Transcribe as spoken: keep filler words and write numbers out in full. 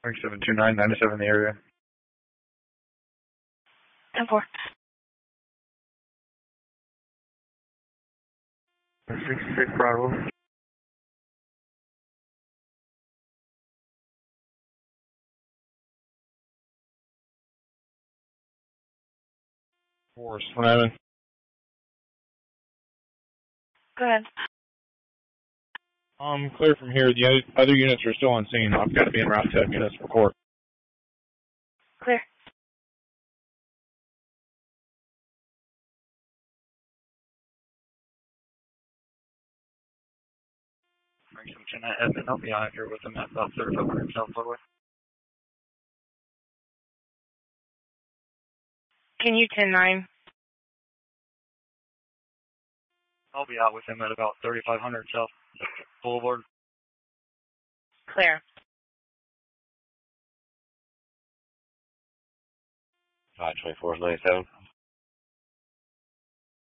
seven two nine, nine seven in the area. ten four. sixty-six Bravo. Force, Raymond. Go ahead. Um, clear from here. The other units are still on scene. I've got to be in route ten minutes for court. Clear. Bring some ten at Edmond. I'll be on here with them at about thirty-five hundred South Broadway. Can you ten nine? I'll be out with him at about thirty-five hundred South Boulevard. Clear. five twenty-four ninety-seven.